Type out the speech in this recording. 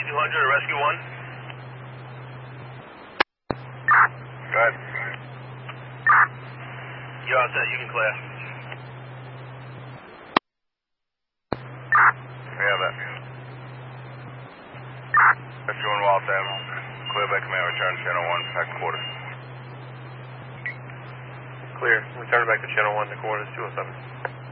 200, Rescue 1. Go ahead. You're all set, you can clear. We have that. Rescue 1 Waltham. Clear by command, return to channel 1, back to quarters. Clear. Return back to channel 1 to quarters 207.